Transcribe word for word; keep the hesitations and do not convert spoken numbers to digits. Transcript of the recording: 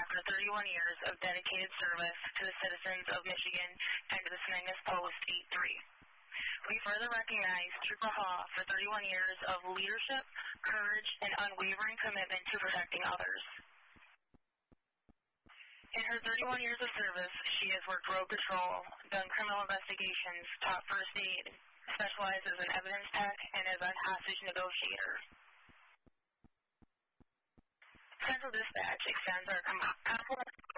after thirty-one years of dedicated service to the citizens of Michigan and to the Smengus Post eight three. We further recognize Trooper Hall for thirty-one years of leadership, courage, and unwavering commitment to protecting others. In her thirty-one years of service, she has worked road patrol, done criminal investigations, taught first aid, specialized as an evidence tech, and as a hostage negotiator. Central Dispatch extends our compliments